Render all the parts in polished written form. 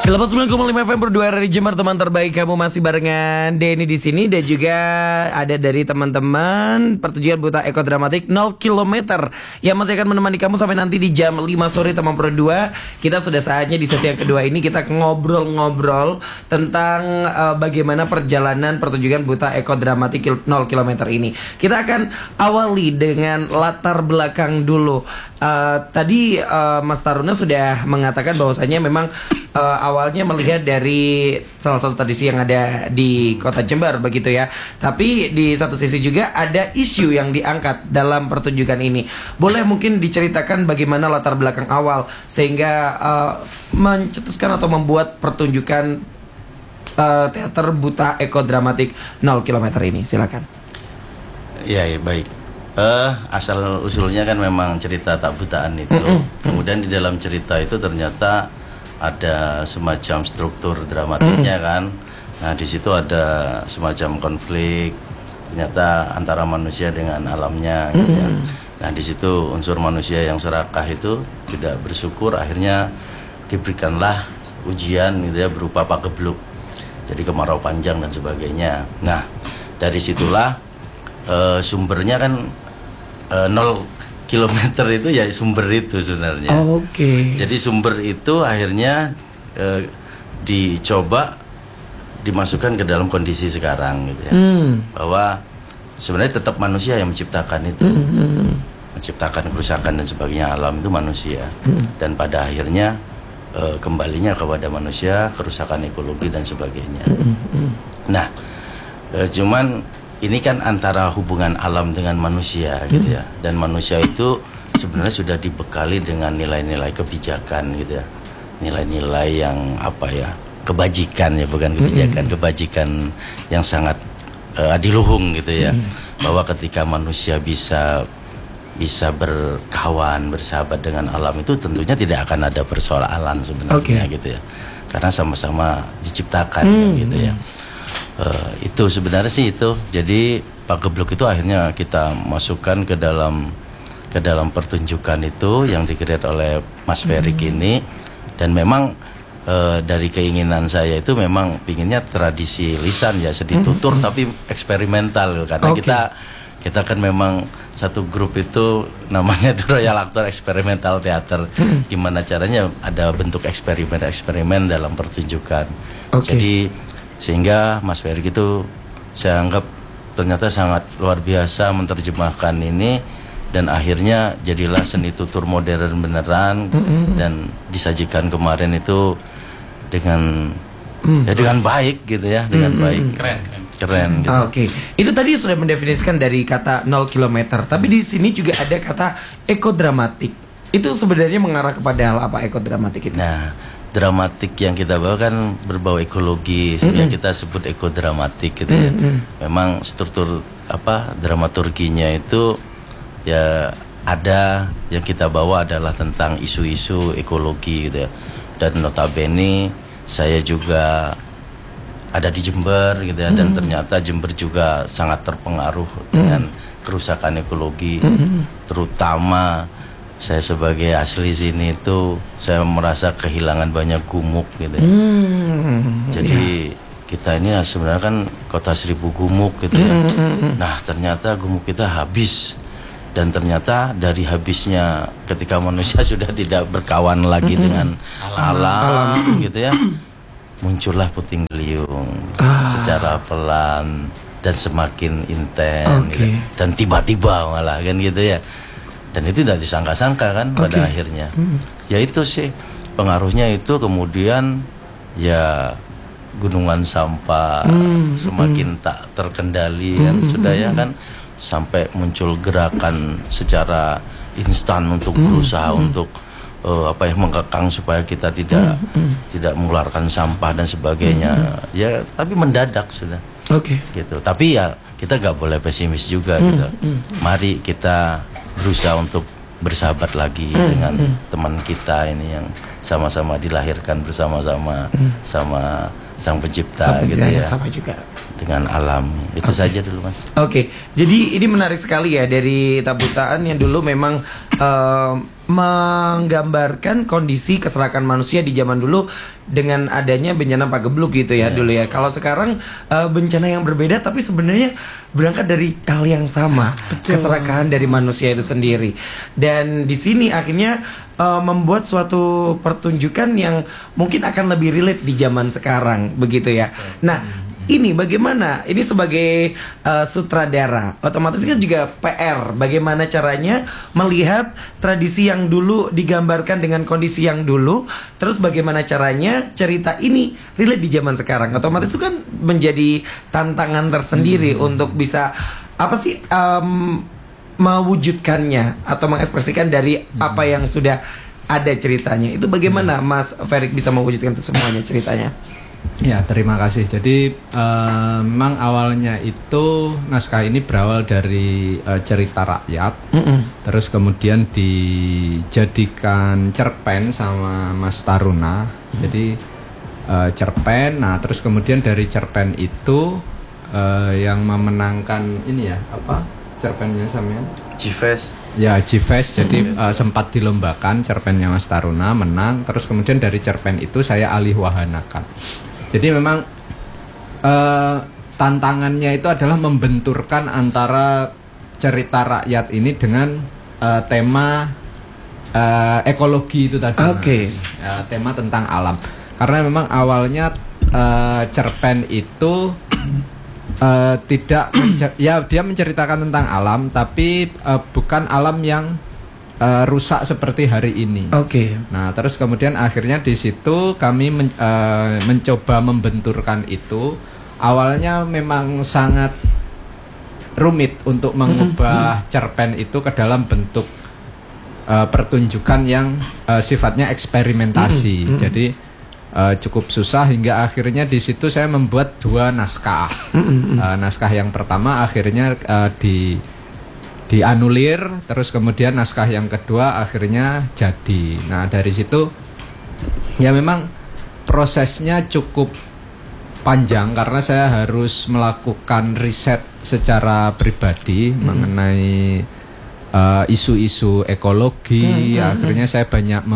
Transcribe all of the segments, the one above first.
89,5 FM berdua dari Jember, teman terbaik. Kamu masih barengan Denny di sini dan juga ada dari teman-teman pertunjukan Buta Eko Dramatik 0 km yang masih akan menemani kamu sampai nanti di jam 5 sore teman berdua. Kita sudah saatnya di sesi yang kedua ini kita ngobrol-ngobrol tentang bagaimana perjalanan pertunjukan Buta Eko Dramatik 0 km ini. Kita akan awali dengan latar belakang dulu. Tadi Mas Taruna sudah mengatakan bahwasanya memang awalnya melihat dari salah satu tradisi yang ada di kota Jember begitu ya. Tapi di satu sisi juga ada isu yang diangkat dalam pertunjukan ini. Boleh mungkin diceritakan bagaimana latar belakang awal sehingga mencetuskan atau membuat pertunjukan teater Buta Eko Dramatik 0 km ini. Silakan. Ya, baik. Asal usulnya kan memang cerita tak butaan itu. Kemudian di dalam cerita itu ternyata ada semacam struktur dramatiknya kan. Nah di situ ada semacam konflik ternyata antara manusia dengan alamnya gitu ya. Nah di situ unsur manusia yang serakah itu tidak bersyukur, akhirnya diberikanlah ujian gitu ya berupa pagebluk, jadi kemarau panjang dan sebagainya. Nah dari situlah sumbernya kan 0 kilometer itu ya sumber itu sebenarnya. Jadi sumber itu akhirnya dicoba dimasukkan ke dalam kondisi sekarang gitu ya. Bahwa sebenarnya tetap manusia yang menciptakan itu. Menciptakan kerusakan dan sebagainya, alam itu manusia. Dan pada akhirnya kembalinya kepada manusia, kerusakan ekologi dan sebagainya. Nah, cuman ini kan antara hubungan alam dengan manusia gitu ya. Dan manusia itu sebenarnya sudah dibekali dengan nilai-nilai kebijakan gitu ya. Nilai-nilai yang apa ya, kebajikan ya, bukan kebijakan, kebajikan yang sangat adiluhung gitu ya. Bahwa ketika manusia bisa berkawan, bersahabat dengan alam itu tentunya tidak akan ada persoalan sebenarnya gitu ya. Karena sama-sama diciptakan gitu ya. Itu sebenarnya sih itu. Jadi pagebluk itu akhirnya kita masukkan ke dalam pertunjukan itu yang dikreat oleh Mas Ferik ini. Dan memang dari keinginan saya itu memang pinginnya tradisi lisan ya, sedih tutur tapi eksperimental karena kita kan memang satu grup itu namanya itu Royal Actor Experimental Theater. Gimana caranya ada bentuk eksperimen dalam pertunjukan. Jadi sehingga Mas Ferik itu saya anggap ternyata sangat luar biasa menerjemahkan ini. Dan akhirnya jadilah seni tutur modern beneran. Dan disajikan kemarin itu dengan dengan baik gitu ya. Dengan baik. Keren gitu. Itu tadi sudah mendefinisikan dari kata 0 km. Tapi di sini juga ada kata ekodramatik. Itu sebenarnya mengarah kepada hal apa ekodramatik itu? Nah, dramatik yang kita bawa kan berbau ekologi, sehingga kita sebut ekodramatik gitu ya. Memang struktur dramaturginya itu ya ada yang kita bawa adalah tentang isu-isu ekologi gitu ya. Dan notabene saya juga ada di Jember gitu ya, dan ternyata Jember juga sangat terpengaruh dengan kerusakan ekologi, terutama saya sebagai asli sini itu saya merasa kehilangan banyak gumuk gitu ya. Jadi kita ini sebenarnya kan kota 1000 gumuk gitu ya. Nah ternyata gumuk kita habis. Dan ternyata dari habisnya ketika manusia sudah tidak berkawan lagi dengan alam gitu ya, muncullah puting beliung secara pelan dan semakin intens gitu. Dan tiba-tiba malah kan gitu ya. Dan itu tidak disangka-sangka kan pada akhirnya. Ya itu sih pengaruhnya itu. Kemudian ya gunungan sampah semakin tak terkendali kan sudah ya kan, sampai muncul gerakan secara instan untuk berusaha untuk mengekang supaya kita tidak mengeluarkan sampah dan sebagainya. Ya tapi mendadak sudah. Gitu. Tapi ya kita nggak boleh pesimis juga gitu. Mari kita berusaha untuk bersahabat lagi dengan teman kita ini yang sama-sama dilahirkan bersama-sama sama Sang Pencipta gitu ya. Sama juga dengan alam. Itu saja dulu Mas. Jadi ini menarik sekali ya dari tabutaan yang dulu memang menggambarkan kondisi keserakahan manusia di zaman dulu dengan adanya bencana Pagebluk gitu ya dulu ya. Kalau sekarang bencana yang berbeda tapi sebenarnya berangkat dari hal yang sama, keserakahan dari manusia itu sendiri. Dan di sini akhirnya membuat suatu pertunjukan yang mungkin akan lebih relate di zaman sekarang begitu ya. Nah, ini bagaimana? Ini sebagai sutradara, otomatis kan juga PR. Bagaimana caranya melihat tradisi yang dulu digambarkan dengan kondisi yang dulu, terus bagaimana caranya cerita ini relate di zaman sekarang? Otomatis itu kan menjadi tantangan tersendiri untuk bisa apa sih mewujudkannya atau mengekspresikan dari apa yang sudah ada ceritanya. Itu bagaimana Mas Ferik bisa mewujudkan itu semuanya ceritanya? Ya, terima kasih. Jadi memang awalnya itu naskah ini berawal dari cerita rakyat, terus kemudian dijadikan cerpen sama Mas Taruna. Jadi cerpen, nah terus kemudian dari cerpen itu yang memenangkan ini ya apa cerpennya sampean? G-Fest. Ya, G-Fest. Jadi sempat dilombakan cerpennya Mas Taruna, menang. Terus kemudian dari cerpen itu saya alih wahanakan. Jadi memang tantangannya itu adalah membenturkan antara cerita rakyat ini dengan tema ekologi itu tadi. Tema tentang alam. Karena memang awalnya cerpen itu tidak dia menceritakan tentang alam, tapi bukan alam yang rusak seperti hari ini. Nah, terus kemudian akhirnya di situ kami mencoba membenturkan itu. Awalnya memang sangat rumit untuk mengubah cerpen itu ke dalam bentuk pertunjukan yang sifatnya eksperimentasi. Jadi cukup susah hingga akhirnya di situ saya membuat 2 naskah. Naskah yang pertama akhirnya dianulir, terus kemudian naskah yang kedua akhirnya jadi. Nah, dari situ ya memang prosesnya cukup panjang karena saya harus melakukan riset secara pribadi mengenai isu-isu ekologi. Akhirnya saya banyak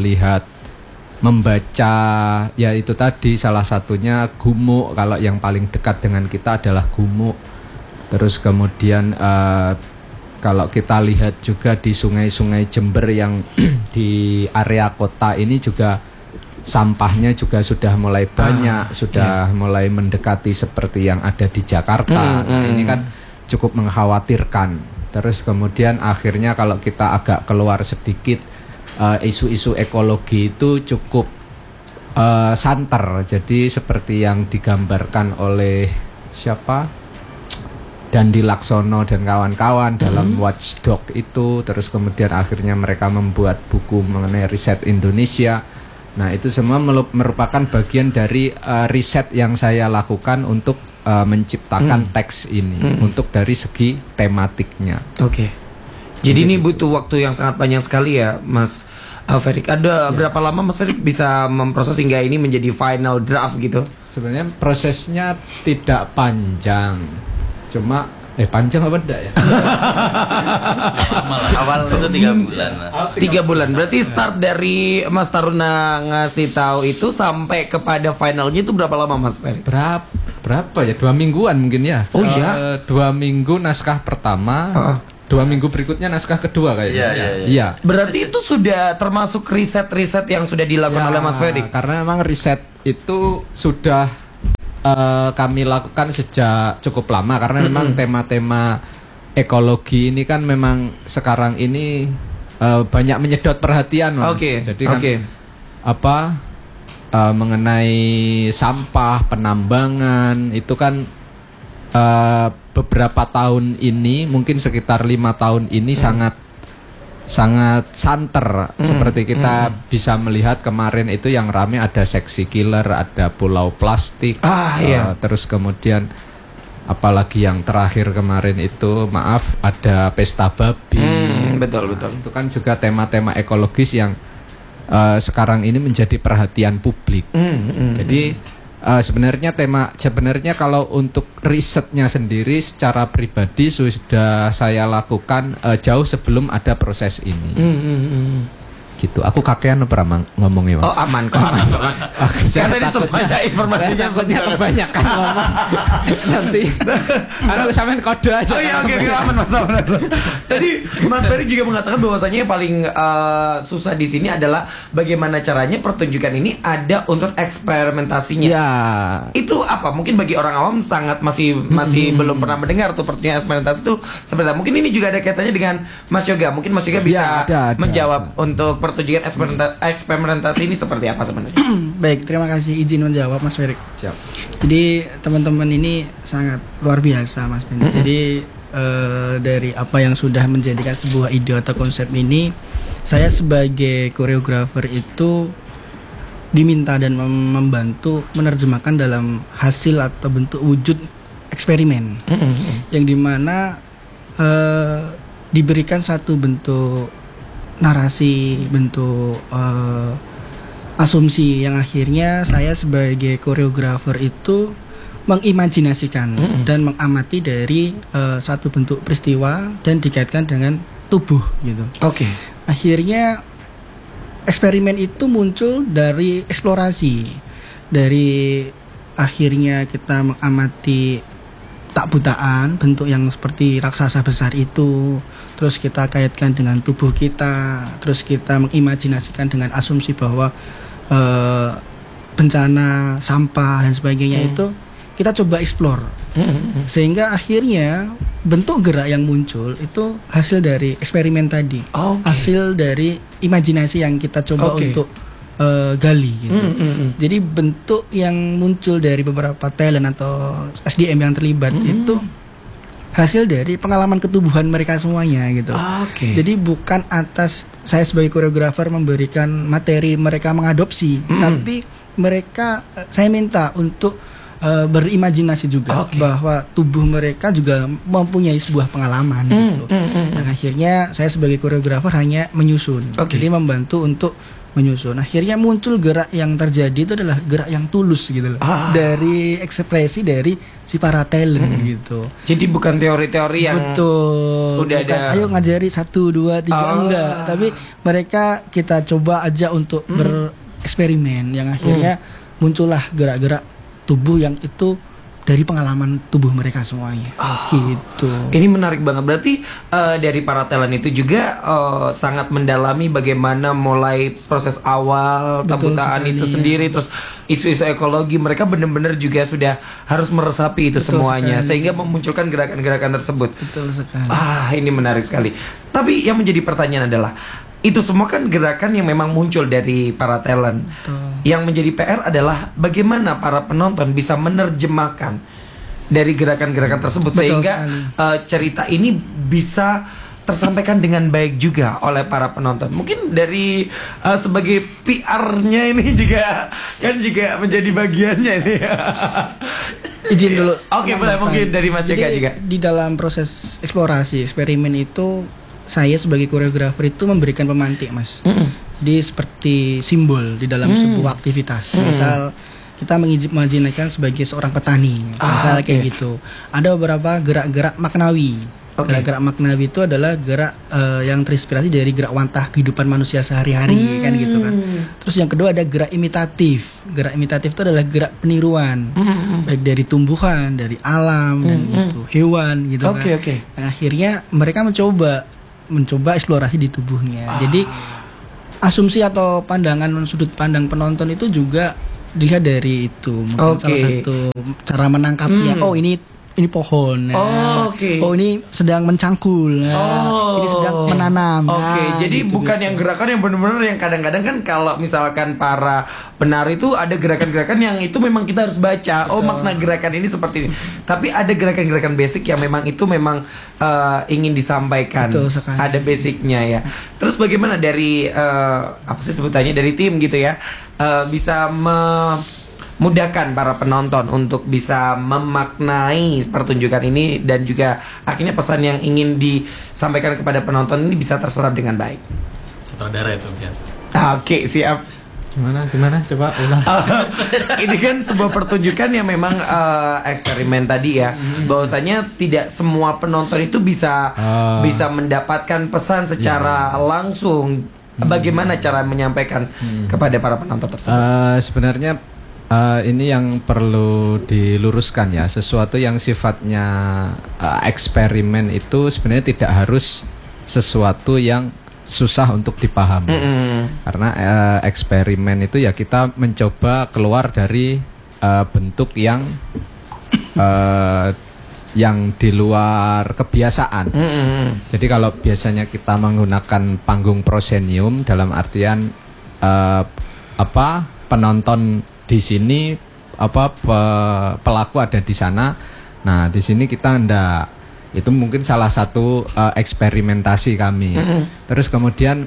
membaca ya itu tadi, salah satunya gumuk. Kalau yang paling dekat dengan kita adalah gumuk. Terus kemudian kalau kita lihat juga di sungai-sungai Jember yang di area kota ini juga sampahnya juga sudah mulai banyak, sudah mulai mendekati seperti yang ada di Jakarta. Nah, ini kan cukup mengkhawatirkan. Terus kemudian akhirnya kalau kita agak keluar sedikit, isu-isu ekologi itu cukup santer. Jadi seperti yang digambarkan oleh siapa? Dandi Laksono dan kawan-kawan dalam Watchdog itu. Terus kemudian akhirnya mereka membuat buku mengenai riset Indonesia. Nah, itu semua merupakan bagian dari riset yang saya lakukan untuk menciptakan teks ini untuk dari segi tematiknya. Jadi ini butuh waktu yang sangat panjang sekali ya Mas Ferik. Ada berapa lama Mas Ferik bisa memproses hingga ini menjadi final draft gitu? Sebenarnya prosesnya tidak panjang. Cuma panjang apa enggak ya? Awal itu 3 bulan. 3 bulan. Berarti start dari Mas Taruna ngasih tahu itu sampai kepada finalnya itu berapa lama Mas Ferik? Berapa ya? 2 mingguan mungkin ya. 2 minggu naskah pertama. 2 minggu berikutnya naskah kedua kayaknya. Iya. Berarti itu sudah termasuk riset-riset yang sudah dilakukan oleh Mas Ferik? Karena memang riset itu sudah kami lakukan sejak cukup lama. Karena memang tema-tema ekologi ini kan memang sekarang ini banyak menyedot perhatian, Mas. Jadi kan mengenai sampah, penambangan itu kan beberapa tahun ini, mungkin sekitar 5 tahun ini sangat santer. Seperti kita bisa melihat kemarin itu yang rame ada Seksi Killer, ada Pulau Plastik, terus kemudian apalagi yang terakhir kemarin itu ada Pesta Babi. Betul. Itu kan juga tema-tema ekologis yang sekarang ini menjadi perhatian publik. Jadi Sebenarnya kalau untuk risetnya sendiri secara pribadi sudah saya lakukan jauh sebelum ada proses ini. Gitu. Aku kakean pernah ngomongnya, Mas. Oh, aman kok. Mas. Karena ini semuanya informasinya takutnya kebanyakan ngomong. Nanti sampean kode aja. Oh iya, oke, aman Mas. Tadi Mas Ferry juga mengatakan bahwasanya yang paling susah di sini adalah bagaimana caranya pertunjukan ini ada unsur eksperimentasinya. Ya. Itu apa? Mungkin bagi orang awam sangat masih belum pernah mendengar tuh pertunjukan eksperimentasi itu seperti apa. Mungkin ini juga ada kaitannya dengan Mas Yoga. Mungkin Mas Yoga bisa menjawab untuk pertunjukan eksperimentasi ini seperti apa sebenarnya? Baik, terima kasih izin menjawab Mas Ferry. Siap. Jadi teman-teman ini sangat luar biasa Mas Ben. Jadi dari apa yang sudah menjadikan sebuah ide atau konsep ini, saya sebagai koreografer itu diminta dan membantu menerjemahkan dalam hasil atau bentuk wujud eksperimen, yang dimana diberikan satu bentuk narasi, bentuk asumsi yang akhirnya saya sebagai koreografer itu mengimajinasikan dan mengamati dari satu bentuk peristiwa dan dikaitkan dengan tubuh gitu. Oke. Akhirnya eksperimen itu muncul dari eksplorasi, dari akhirnya kita mengamati tak butaan, bentuk yang seperti raksasa besar itu, terus kita kaitkan dengan tubuh kita, terus kita mengimajinasikan dengan asumsi bahwa bencana, sampah dan sebagainya itu kita coba explore, sehingga akhirnya bentuk gerak yang muncul itu hasil dari eksperimen tadi, hasil dari imajinasi yang kita coba untuk gali gitu. Jadi bentuk yang muncul dari beberapa talent atau SDM yang terlibat itu hasil dari pengalaman ketubuhan mereka semuanya gitu. Jadi bukan atas saya sebagai koreografer memberikan materi mereka mengadopsi, tapi mereka saya minta untuk berimajinasi juga bahwa tubuh mereka juga mempunyai sebuah pengalaman gitu. Dan akhirnya saya sebagai koreografer hanya menyusun. Jadi membantu untuk menyusun. Akhirnya muncul gerak yang terjadi itu adalah gerak yang tulus gitu loh. Dari ekspresi dari si para talent gitu. Jadi bukan teori-teori yang udah ada. Ayo ngajari 1, 2, 3 enggak. Tapi mereka kita coba aja untuk bereksperimen yang akhirnya muncullah gerak-gerak tubuh yang itu dari pengalaman tubuh mereka semuanya. Gitu. Ini menarik banget. Berarti dari para talent itu juga sangat mendalami bagaimana mulai proses awal tabutaan itu sendiri, terus isu-isu ekologi, mereka benar-benar juga sudah harus meresapi itu semuanya sehingga memunculkan gerakan-gerakan tersebut. Betul sekali. Ini menarik sekali. Tapi yang menjadi pertanyaan adalah itu semua kan gerakan yang memang muncul dari para talent. Yang menjadi PR adalah bagaimana para penonton bisa menerjemahkan dari gerakan-gerakan tersebut sehingga cerita ini bisa tersampaikan dengan baik juga oleh para penonton. Mungkin dari sebagai PR-nya ini juga kan juga menjadi bagiannya ini. Izin dulu. Oke, boleh mungkin dari Mas Yoga juga. Di dalam proses eksplorasi eksperimen itu saya sebagai koreografer itu memberikan pemantik, Mas. Jadi seperti simbol di dalam sebuah aktivitas. Misal kita mengimajinasikan sebagai seorang petani, misal kayak gitu. Ada beberapa gerak-gerak maknawi. Gerak-gerak maknawi itu adalah gerak yang terinspirasi dari gerak wantah kehidupan manusia sehari-hari, kan gitu kan. Terus yang kedua ada gerak imitatif. Gerak imitatif itu adalah gerak peniruan, baik dari tumbuhan, dari alam dan gitu, hewan gitu kan. Dan akhirnya mereka mencoba eksplorasi di tubuhnya. Jadi asumsi atau pandangan sudut pandang penonton itu juga dilihat dari itu. Mungkin salah satu cara menangkapnya. Oh ini pohon. Oh ini sedang mencangkul. Ini sedang menanam. Jadi gitu, bukan yang gerakan yang benar-benar yang kadang-kadang kan kalau misalkan para penari itu ada gerakan-gerakan yang itu memang kita harus baca. Makna gerakan ini seperti ini. Tapi ada gerakan-gerakan basic yang memang itu memang ingin disampaikan. Ada basicnya ya. Terus bagaimana dari apa sih sebutannya dari tim gitu ya bisa mudahkan para penonton untuk bisa memaknai pertunjukan ini dan juga akhirnya pesan yang ingin disampaikan kepada penonton ini bisa terserap dengan baik. Sutradara itu biasa. Oke, siap. Gimana? Coba ulang. Ini kan sebuah pertunjukan yang memang eksperimen tadi ya. Bahwasanya tidak semua penonton itu bisa mendapatkan pesan secara langsung. Bagaimana cara menyampaikan kepada para penonton tersebut? Sebenarnya ini yang perlu diluruskan ya. Sesuatu yang sifatnya eksperimen itu sebenarnya tidak harus sesuatu yang susah untuk dipahami. Karena eksperimen itu ya kita mencoba keluar dari bentuk yang di luar kebiasaan. Jadi kalau biasanya kita menggunakan panggung proscenium dalam artian penonton di sini, pelaku ada di sana. Nah, di sini kita enggak. Itu mungkin salah satu eksperimentasi kami. Terus kemudian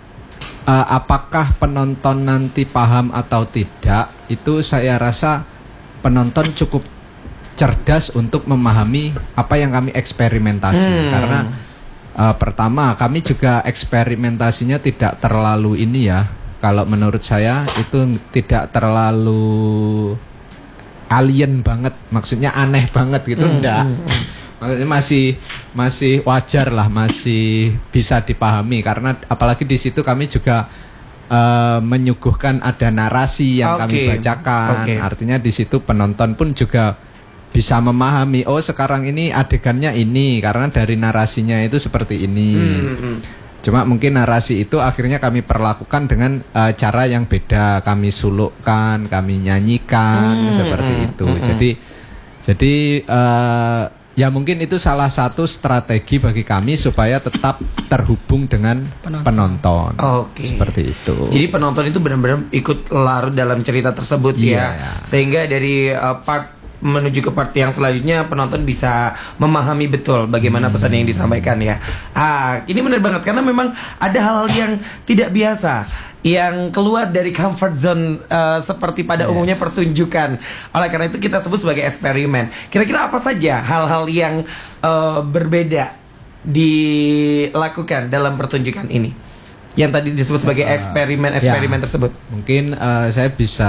apakah penonton nanti paham atau tidak? Itu saya rasa penonton cukup cerdas untuk memahami apa yang kami eksperimentasi. Karena pertama kami juga eksperimentasinya tidak terlalu ini ya. Kalau menurut saya itu tidak terlalu alien banget, maksudnya aneh banget gitu, enggak. Maksudnya masih wajar lah, masih bisa dipahami karena apalagi di situ kami juga menyuguhkan ada narasi yang kami bacakan. Artinya di situ penonton pun juga bisa memahami, oh sekarang ini adegannya ini karena dari narasinya itu seperti ini. Cuma mungkin narasi itu akhirnya kami perlakukan dengan cara yang beda, kami sulukkan, kami nyanyikan seperti itu. Jadi ya mungkin itu salah satu strategi bagi kami supaya tetap terhubung dengan penonton. Seperti itu. Jadi penonton itu benar-benar ikut larut dalam cerita tersebut ya. Sehingga dari part menuju ke part yang selanjutnya penonton bisa memahami betul bagaimana pesan yang disampaikan ya. Ini benar banget karena memang ada hal yang tidak biasa yang keluar dari comfort zone seperti pada umumnya pertunjukan. Oleh karena itu kita sebut sebagai eksperimen. Kira-kira apa saja hal-hal yang berbeda dilakukan dalam pertunjukan ini? Yang tadi disebut sebagai eksperimen tersebut. Mungkin saya bisa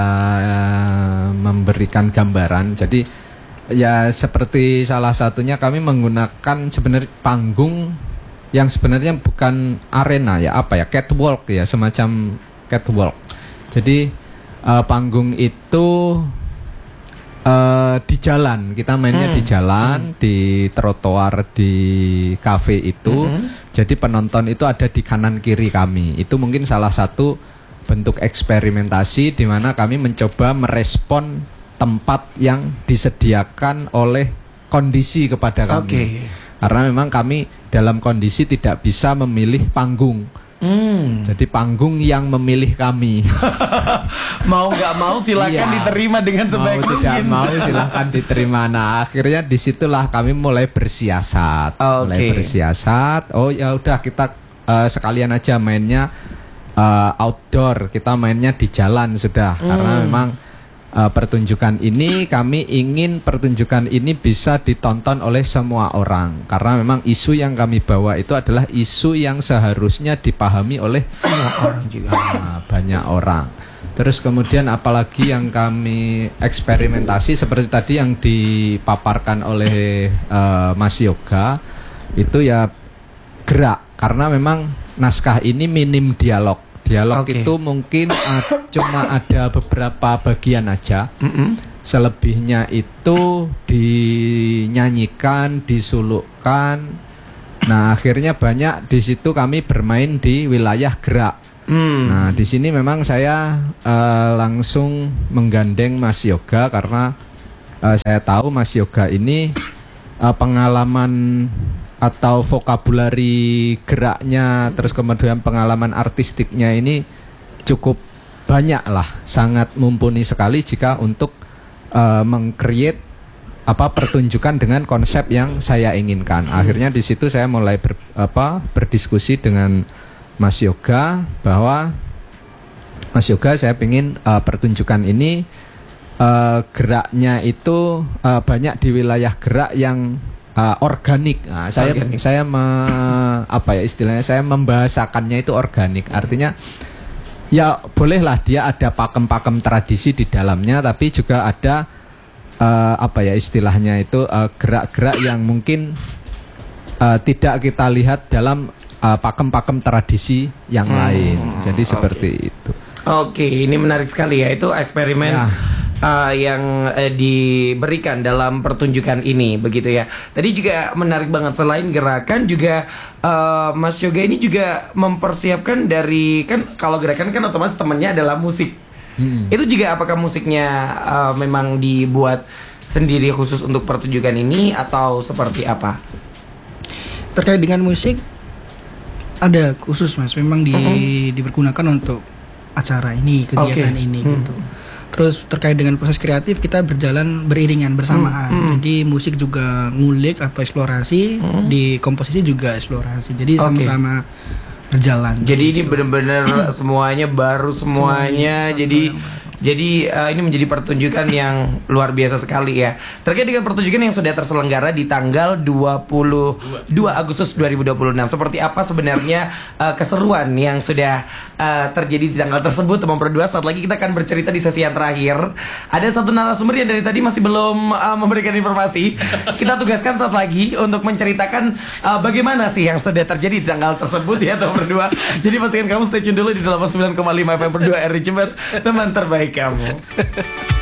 memberikan gambaran. Jadi ya seperti salah satunya kami menggunakan sebenarnya panggung yang sebenarnya bukan arena ya, catwalk ya, semacam catwalk. Jadi panggung itu di jalan, kita mainnya di jalan, di trotoar di kafe itu. Jadi penonton itu ada di kanan kiri kami. Itu mungkin salah satu bentuk eksperimentasi di mana kami mencoba merespon tempat yang disediakan oleh kondisi kepada kami. Karena memang kami dalam kondisi tidak bisa memilih panggung. Jadi panggung yang memilih kami. Mau nggak mau silakan diterima dengan sebaik mungkin. Tidak mau silakan diterima. Nah akhirnya disitulah kami mulai bersiasat. Oh ya udah kita sekalian aja mainnya outdoor. Kita mainnya di jalan sudah. Karena memang pertunjukan ini kami ingin pertunjukan ini bisa ditonton oleh semua orang karena memang isu yang kami bawa itu adalah isu yang seharusnya dipahami oleh semua orang juga, banyak orang. Terus kemudian apalagi yang kami eksperimentasi seperti tadi yang dipaparkan oleh Mas Yoga itu ya gerak karena memang naskah ini minim dialog. Dialog itu mungkin cuma ada beberapa bagian aja. Selebihnya itu dinyanyikan, disulukkan. Nah, akhirnya banyak di situ kami bermain di wilayah gerak. Nah, di sini memang saya langsung menggandeng Mas Yoga karena saya tahu Mas Yoga ini pengalaman atau vokabulari geraknya, terus kemudian pengalaman artistiknya ini cukup banyak lah, sangat mumpuni sekali jika untuk meng-create pertunjukan dengan konsep yang saya inginkan. Akhirnya di situ saya mulai berdiskusi dengan Mas Yoga bahwa Mas Yoga saya ingin pertunjukan ini geraknya itu banyak di wilayah gerak yang organik. Nah, saya istilahnya saya membahasakannya itu organik. Artinya Ya bolehlah dia ada pakem-pakem tradisi di dalamnya, tapi juga ada apa ya istilahnya itu gerak-gerak yang mungkin tidak kita lihat dalam pakem-pakem tradisi yang lain. Jadi seperti itu. Oke, ini menarik sekali ya. Itu eksperimen Ya. yang diberikan dalam pertunjukan ini, begitu ya. Tadi juga menarik banget, selain gerakan juga Mas Yoga ini juga mempersiapkan dari, kan kalau gerakan kan otomatis temennya adalah musik. Itu juga apakah musiknya memang dibuat sendiri khusus untuk pertunjukan ini atau seperti apa? Terkait dengan musik ada khusus Mas, memang dipergunakan untuk acara ini, kegiatan ini gitu. Terus terkait dengan proses kreatif kita berjalan beriringan bersamaan. Jadi musik juga ngulik atau eksplorasi, di komposisi juga eksplorasi. Jadi sama-sama berjalan. Jadi gitu. ini benar-benar semuanya baru semuanya. Jadi ini menjadi pertunjukan yang luar biasa sekali ya. Terkait dengan pertunjukan yang sudah terselenggara di tanggal 22 Agustus 2026. Seperti apa sebenarnya keseruan yang sudah terjadi di tanggal tersebut, teman berdua. Saat lagi kita akan bercerita di sesi yang terakhir. Ada satu narasumber yang dari tadi masih belum memberikan informasi. Kita tugaskan saat lagi untuk menceritakan bagaimana sih yang sudah terjadi di tanggal tersebut ya teman berdua. Jadi pastikan kamu stay tune dulu di 89,5 FM berdua RRI Jember, teman terbaik kamu.